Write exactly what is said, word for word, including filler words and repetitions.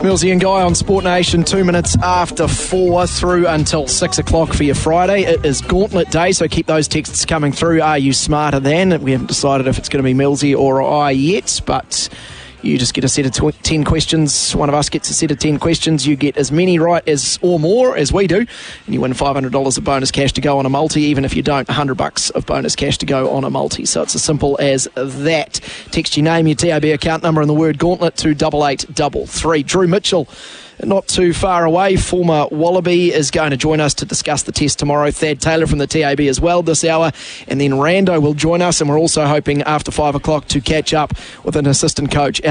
Millsy and Guy on Sport Nation, two minutes after four through until six o'clock for your Friday. It is Gauntlet Day, so keep those texts coming through. Are you smarter than? We haven't decided if it's going to be Millsy or I yet, but you just get a set of tw- ten questions. One of us gets a set of ten questions. You get as many right as or more as we do, and you win five hundred dollars of bonus cash to go on a multi. Even if you don't, one hundred bucks of bonus cash to go on a multi. So it's as simple as that. Text your name, your T A B account number, and the word Gauntlet to double eight double three. Drew Mitchell, not too far away, former Wallaby, is going to join us to discuss the test tomorrow. Thad Taylor from the T A B as well this hour. And then Rando will join us, and we're also hoping after five o'clock to catch up with an assistant coach